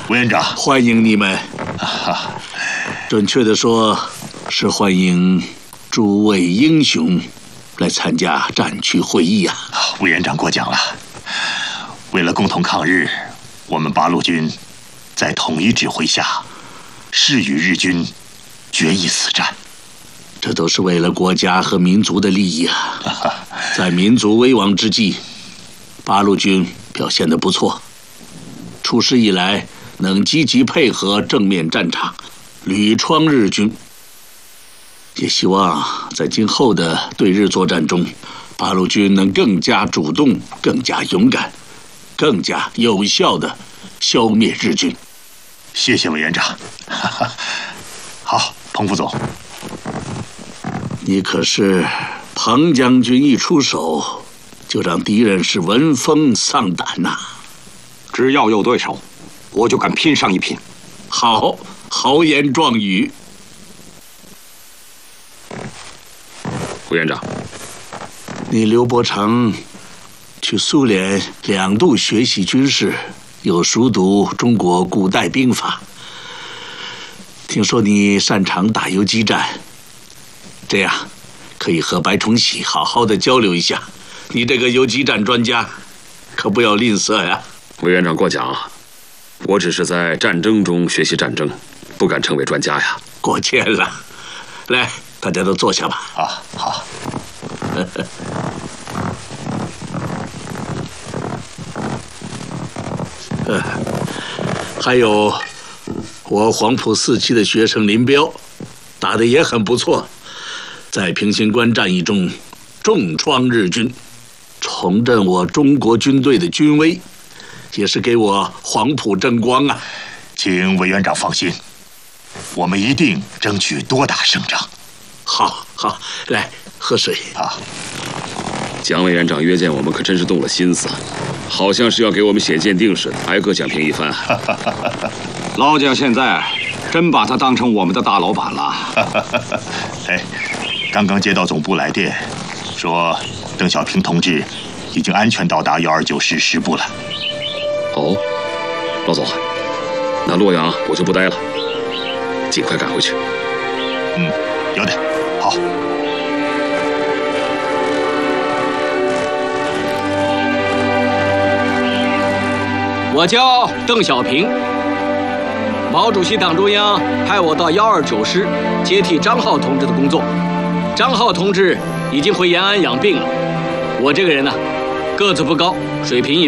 委员长， 欢迎你们。准确的说，是欢迎诸位英雄来参加战区会议啊！ 委员长过奖了。为了共同抗日，我们八路军在统一指挥下，誓与日军决一死战。 这都是为了国家和民族的利益啊！在民族危亡之际，八路军表现得不错。出师以来，能积极配合正面战场，屡创日军。也希望在今后的对日作战中，八路军能更加主动、更加勇敢、更加有效地消灭日军。 谢谢委员长。好，彭副总， 你可是彭将军一出手，就让敌人是闻风丧胆呐！ 只要有对手，我就敢拼上一拼。 好，豪言壮语。 委员长， 你刘伯承去苏联2度学习军事，又熟读中国古代兵法。听说你擅长打游击战，这样可以和白崇禧好好的交流一下。你这个游击战专家，可不要吝啬呀！ 委员长过奖，我只是在战争中学习战争，不敢称为专家呀。 过谦了。来，大家都坐下吧。 啊，好。 还有我黄埔4期的学生林彪，打得也很不错，在平型关战役中重创日军，重振我中国军队的军威，也是给我黄埔争光啊！ 请委员长放心，我们一定争取多打胜仗。 好，好，来喝水啊！ 蒋委员长约见我们可真是动了心思，好像是要给我们写鉴定似的，挨个讲评一番。 老蒋现在真把他当成我们的大老板了。 哎，刚刚接到总部来电，说邓小平同志已经安全到达129师师部了。 哦，老总，那洛阳我就不待了，尽快赶回去。 嗯，有的，好。 我叫邓小平，毛主席党中央派我到129师接替张浩同志的工作。张浩同志已经回延安养病了。我这个人呢，个子不高，水平一般。